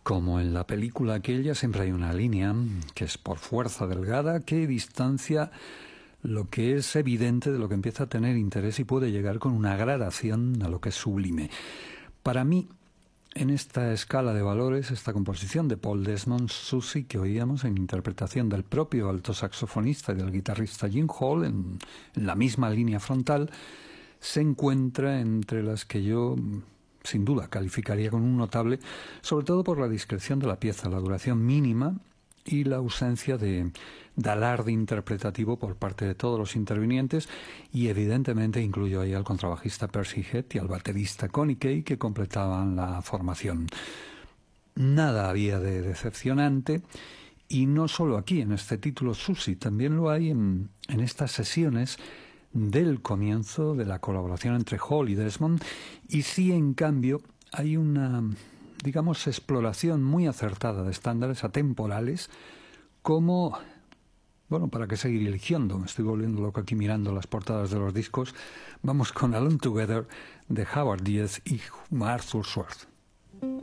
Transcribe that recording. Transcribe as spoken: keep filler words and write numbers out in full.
Como en la película aquella, siempre hay una línea que es por fuerza delgada que distancia lo que es evidente de lo que empieza a tener interés y puede llegar con una gradación a lo que es sublime. Para mí, en esta escala de valores, esta composición de Paul Desmond Susie que oíamos en interpretación del propio alto saxofonista y del guitarrista Jim Hall en, en la misma línea frontal, se encuentra entre las que yo sin duda calificaría con un notable, sobre todo por la discreción de la pieza, la duración mínima y la ausencia de, de alarde interpretativo por parte de todos los intervinientes, y evidentemente incluyo ahí al contrabajista Percy Head y al baterista Connie Kay, que completaban la formación. Nada había de decepcionante, y no solo aquí en este título Susie, también lo hay en, en estas sesiones del comienzo de la colaboración entre Hall y Desmond, y sí, en cambio, hay una, digamos, exploración muy acertada de estándares atemporales, como, bueno, ¿para qué seguir eligiendo? Me estoy volviendo loco aquí mirando las portadas de los discos. Vamos con Alone Together de Howard Diaz y Arthur Swartz.